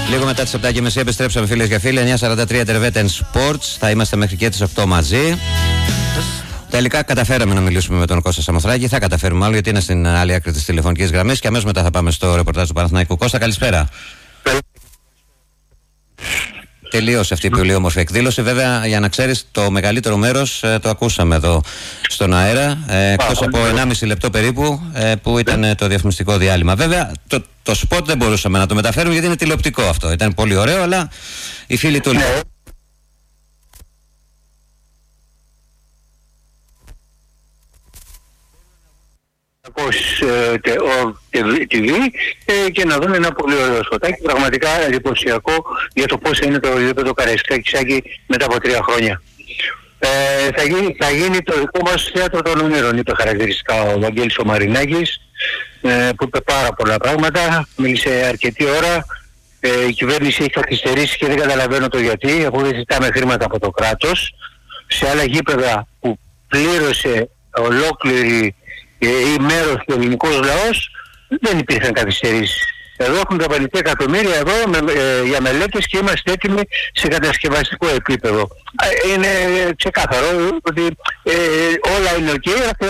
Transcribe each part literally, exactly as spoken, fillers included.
Λίγο μετά τις επτά και μισή επιστρέψαμε, φίλες και φίλοι. εννιά σαράντα τρία Terveten Sports. Θα είμαστε μέχρι και τις οκτώ μαζί. Τελικά καταφέραμε να μιλήσουμε με τον Κώστα Σαμοθράκη. Θα καταφέρουμε άλλο, γιατί είναι στην άλλη άκρη της τηλεφωνικής γραμμής. Και αμέσως μετά θα πάμε στο ρεπορτάζ του Παναθηναϊκού. Κώστα, καλησπέρα. Τελείωσε αυτή η πολύ όμορφη εκδήλωση. Βέβαια, για να ξέρεις, το μεγαλύτερο μέρος ε, το ακούσαμε εδώ στον αέρα. Ε, εκτός από ενάμιση λεπτό περίπου, ε, που ήταν ε, το διαφημιστικό διάλειμμα. Βέβαια, το, το σποτ δεν μπορούσαμε να το μεταφέρουμε, γιατί είναι τηλεοπτικό αυτό. Ήταν πολύ ωραίο, αλλά οι φίλοι του. τι βι και να δουν ένα πολύ ωραίο σποτάκι, πραγματικά εντυπωσιακό για το πώς είναι το γήπεδο Καραϊσκάκη μετά από τρία χρόνια. Ε, θα, γίνει, θα γίνει το δικό μας θέατρο των ονείρων, είπε χαρακτηριστικά ο Βαγγέλης ο Μαρινάκης, ε, που είπε πάρα πολλά πράγματα, μίλησε αρκετή ώρα. Ε, η κυβέρνηση έχει καθυστερήσει και δεν καταλαβαίνω το γιατί, αφού δεν ζητάμε χρήματα από το κράτος. Σε άλλα γήπεδα που πλήρωσε ολόκληρη ή μέρος του ελληνικός λαός δεν υπήρχαν καθυστερήσεις. Εδώ έχουν δαπανηθεί εκατομμύρια ευρώ με, ε, για μελέτες και είμαστε έτοιμοι σε κατασκευαστικό επίπεδο. Ε, είναι ξεκάθαρο ότι ε, όλα είναι οκ. Okay,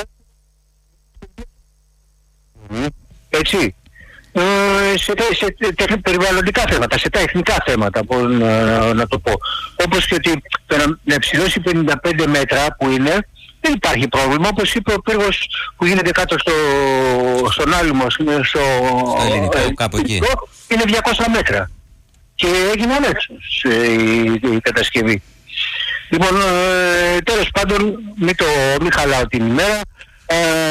έτσι. Ε, σε, σε, σε περιβαλλοντικά θέματα, σε τα εθνικά θέματα, πώς να, να το πω. Όπως και ότι το να, να ψηλώσει πενήντα πέντε μέτρα που είναι, δεν υπάρχει πρόβλημα, όπως είπε ο πύργος που γίνεται κάτω στο, στον Άλυμο, στο, στο ελληνικό, ε, κάπου εκεί. Είναι διακόσια μέτρα. Και έγινε αμέσως ε, η, η κατασκευή. Λοιπόν, ε, τέλος πάντων, μην, το, μην χαλάω την ημέρα. Ε,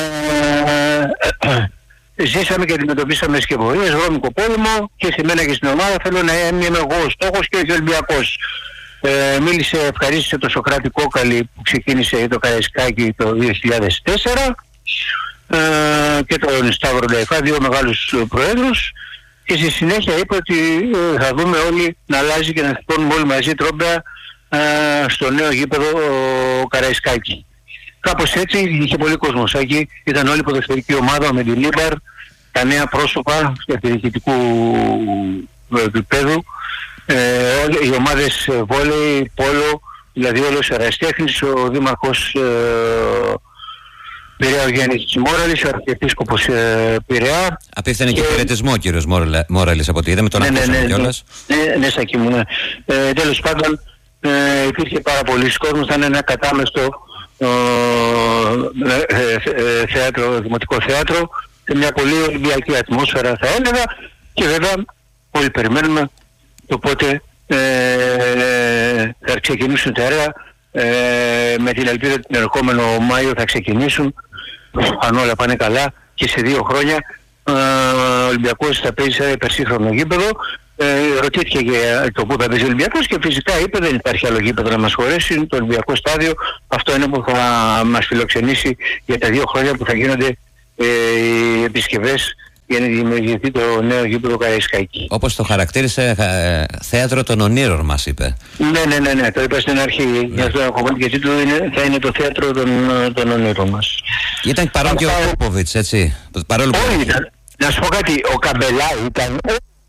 ε, ε, ζήσαμε και αντιμετωπίσαμε σκευωρίες, βρώμικο πόλεμο και σε μένα και στην ομάδα θέλω να είμαι εγώ ο στόχος και ο Ολυμπιακός. Ε, μίλησε, ευχαρίστησε το Σωκράτη Κόκαλη που ξεκίνησε το Καραϊσκάκη το δύο χιλιάδες τέσσερα ε, και τον Σταύρο Νταϊφά, δύο μεγάλους προέδρους, και στη συνέχεια είπε ότι ε, θα δούμε όλοι να αλλάζει και να θυπώνουμε όλοι μαζί τρόμπια ε, στο νέο γήπεδο ο Καραϊσκάκη. Κάπως έτσι, είχε πολύ κόσμος εκεί, ήταν όλη η ποδοσφαιρική ομάδα με την Λίμπαρ, τα νέα πρόσωπα του διοικητικού επίπεδου. Ε, οι ομάδες βόλεϊ, πόλο, δηλαδή όλος ο Εραστέχνης, ο Δήμαρχος ε, Πειραιά ο Γιάννης Μόραλης, ο Αρχιεπίσκοπος ε, Πειραιά. Απίθανε και χαιρετισμό ο κύριος Μόραλης από ό,τι είδαμε, τον ναι, ακούσαμε ναι, ναι, κιόλας. Ναι, ναι, ναι, Σάκη μου, ναι. Ε, τέλος πάντων, ε, υπήρχε πάρα πολλοί κόσμος, ήταν ένα κατάμεστο ε, ε, ε, θέατρο, δημοτικό θέατρο, σε μια πολύ ολυμπιακή ατμόσφαιρα θα έλεγα, και βέβαια όλοι περιμένουμε το πότε ε, θα ξεκινήσουν τα έργα, ε, με την ελπίδα ότι τον ερχόμενο Μάιο θα ξεκινήσουν, αν όλα πάνε καλά, και σε δύο χρόνια ε, ο Ολυμπιακός θα παίζει σε ένα υπερσύγχρονο γήπεδο. Ε, ρωτήθηκε για το που θα παίζει ο Ολυμπιακός και φυσικά είπε δεν υπάρχει άλλο γήπεδο να μας χωρέσει, είναι το Ολυμπιακό στάδιο, αυτό είναι που θα μας φιλοξενήσει για τα δύο χρόνια που θα γίνονται ε, οι επισκευές για να δημιουργηθεί το νέο γήπεδο Καραϊσκάκη. Όπως το χαρακτήρισε, ε, θέατρο των ονείρων μας είπε. Ναι, ναι, ναι, ναι, το είπα στην αρχή. Ναι. Γι' αυτό έχω και τίτλο είναι, θα είναι το θέατρο των, των ονείρων μας. Ήταν παρόν Αυτά... και ο Πόποβιτς, έτσι. Παρόλο που... Όχι, ήταν. Να σου πω κάτι, ο Καμπελά ήταν...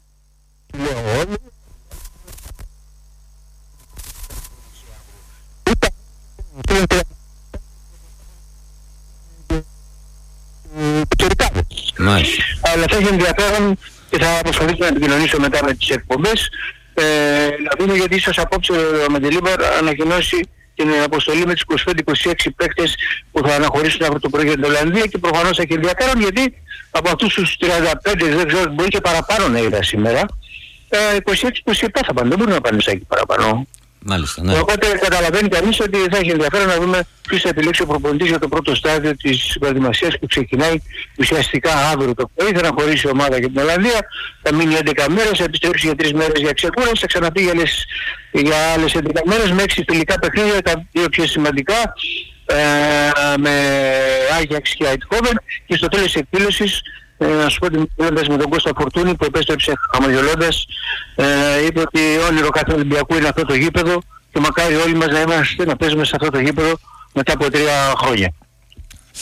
Μάλιστα. Αλλά θα έχει ενδιαφέρον και θα προσπαθήσω να επικοινωνήσω μετά με τις εκπομπές, ε, να δούμε, γιατί ίσως απόψε ο Μεντελίμπαρ ανακοινώσει την αποστολή με τις είκοσι πέντε είκοσι έξι παίκτες που θα αναχωρήσουν από το πρωί για την Ολλανδία, και προφανώς θα έχει ενδιαφέρον, γιατί από αυτούς τους τριάντα πέντε, δεν ξέρω, μπορεί και παραπάνω να είδα σήμερα, ε, είκοσι έξι είκοσι επτά θα πάνε, δεν μπορούν να πάνε εκεί παραπάνω. Μάλιστα, ναι. Οπότε καταλαβαίνει κανείς ότι θα έχει ενδιαφέρον να δούμε ποιος θα επιλέξει ο προπονητής για το πρώτο στάδιο της προετοιμασίας που ξεκινάει ουσιαστικά αύριο το πρωί. Θα αναχωρήσει η ομάδα για την Ολλανδία, θα μείνει έντεκα μέρες, θα επιστρέψει για τρεις μέρες για ξεκούραση, θα ξαναπεί για άλλες, για άλλες έντεκα μέρες με έξι φιλικά παιχνίδια, τα δύο πιο σημαντικά, ε, με Άγιαξ και Αιτχόβεν, και στο τέλος της εκδήλωσης, Ε, να σου πω ότι μιλώντας με τον Κώστα Φορτούνη που επέστρεψε χαμογελώντας, ε, είπε ότι όνειρο κάθε Ολυμπιακού είναι αυτό το γήπεδο και μακάρι όλοι μας να είμαστε να παίζουμε σε αυτό το γήπεδο μετά από τρία χρόνια.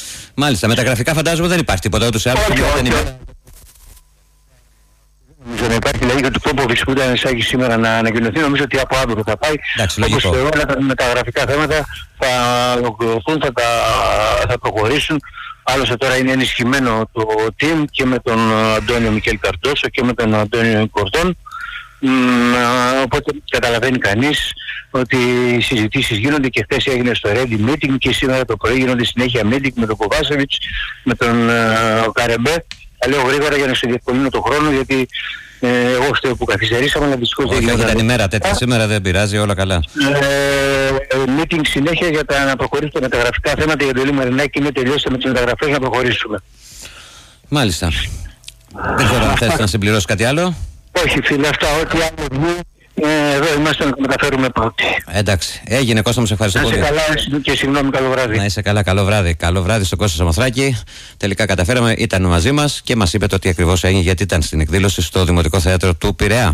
Μάλιστα, με τα γραφικά φαντάζομαι δεν υπάρχει τίποτα ούτως ή άλλως. Όχι, όχι, δεν όχι. είναι. Νομίζω να να υπάρχει δηλαδή και του Πόποβιτς που ήταν εισάγει σήμερα να ανακοινωθεί. Νομίζω ότι από αύριο θα πάει. Εντάξει, όπως λογικό. όλα τα μεταγραφικά θέματα θα ολοκληρωθούν, θα, τα, θα προχωρήσουν. Άλλωστε τώρα είναι ενισχυμένο το team και με τον Αντώνιο Μικέλ Καρτόσο και με τον Αντώνιο Κορδόν. Mm, οπότε καταλαβαίνει κανείς ότι οι συζητήσεις γίνονται και χθες έγινε στο Ready Meeting και σήμερα το πρωί γίνονται συνέχεια meeting με τον Κοβάσεβιτς, με τον uh, Καρεμπέ. Θα λέω γρήγορα για να σε διευκολύνω το χρόνο, γιατί ε, εγώ στο που καθυστερήσαμε να δυστυχώς δεν γίνεται. Ήταν ημέρα τέτοια σήμερα, δεν πειράζει, όλα καλά. Ε, meeting συνέχεια για τα, να προχωρήσουν τα μεταγραφικά θέματα για τον Ηλίου Μαρινάκη. Είναι τελειώστε με τις μεταγραφές να προχωρήσουμε. Μάλιστα. Δεν ξέρω αν θες να συμπληρώσει κάτι άλλο. Όχι φίλε, αυτά ό,τι άλλο βγει, ε, εδώ είμαστε να το μεταφέρουμε πρώτοι. Εντάξει, έγινε Κώστα μου, σε ευχαριστώ πολύ. Να είσαι πολύ. καλά και συγγνώμη, καλό βράδυ. Να είσαι καλά, καλό βράδυ. Καλό βράδυ στον Κώστα Σαμοθράκη. Τελικά καταφέραμε, ήταν μαζί μας και μας είπε το τι ακριβώς έγινε, γιατί ήταν στην εκδήλωση στο Δημοτικό Θέατρο του Πειραιά.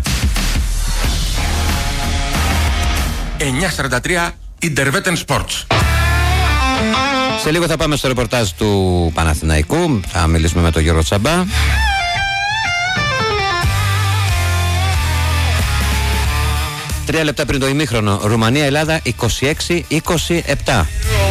εννιά σαράντα τρία Intervetten Sports. Σε λίγο θα πάμε στο ρεπορτάζ του Παναθηναϊκού. Θα μιλήσουμε με τον Γιώργο Τσαμπά. Τρία λεπτά πριν το ημίχρονο, Ρουμανία-Ελλάδα είκοσι έξι είκοσι επτά.